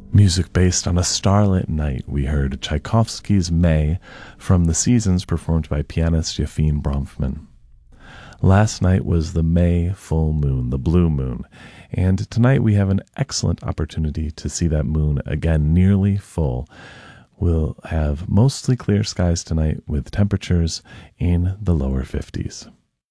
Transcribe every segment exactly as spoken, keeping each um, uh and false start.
Music based on a starlit night, we heard Tchaikovsky's May from The Seasons, performed by pianist Yefim Bronfman. Last night was the May full moon, the blue moon, and tonight we have an excellent opportunity to see that moon again nearly full. We'll have mostly clear skies tonight with temperatures in the lower fifties.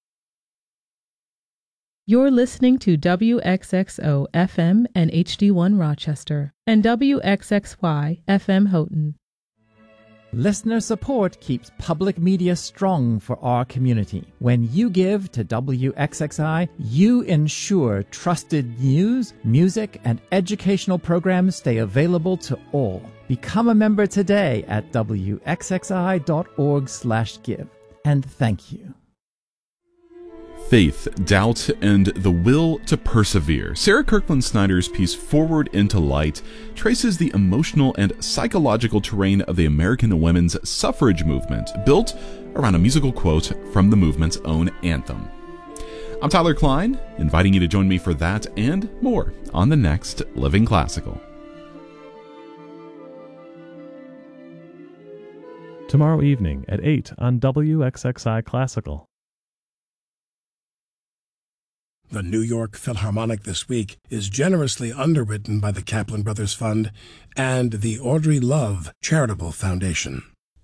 You're listening to W X X O F M and H D one Rochester and W X X Y F M Houghton. Listener support keeps public media strong for our community. When you give to W X X I, you ensure trusted news, music, and educational programs stay available to all. Become a member today at W X X I dot org slash give. And thank you. Faith, doubt, and the will to persevere. Sarah Kirkland Snyder's piece Forward into Light traces the emotional and psychological terrain of the American women's suffrage movement, built around a musical quote from the movement's own anthem. I'm Tyler Klein, inviting you to join me for that and more on the next Living Classical. Tomorrow evening at eight on W X X I Classical. The New York Philharmonic this week is generously underwritten by the Kaplan Brothers Fund and the Audrey Love Charitable Foundation.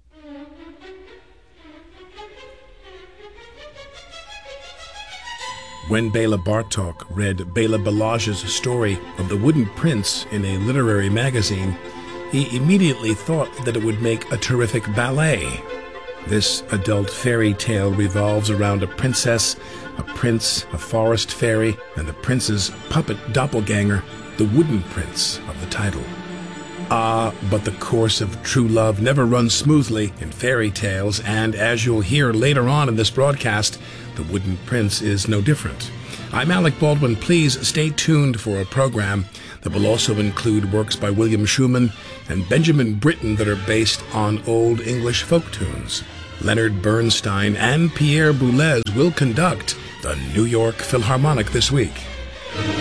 When Bela Bartok read Bela Balazs's story of the Wooden Prince in a literary magazine, he immediately thought that it would make a terrific ballet. This adult fairy tale revolves around a princess, a prince, a forest fairy, and the prince's puppet doppelganger, the Wooden Prince of the title. Ah, but the course of true love never runs smoothly in fairy tales, and as you'll hear later on in this broadcast, the Wooden Prince is no different. I'm Alec Baldwin. Please stay tuned for a program that will also include works by William Schumann and Benjamin Britten that are based on old English folk tunes. Leonard Bernstein and Pierre Boulez will conduct the New York Philharmonic this week.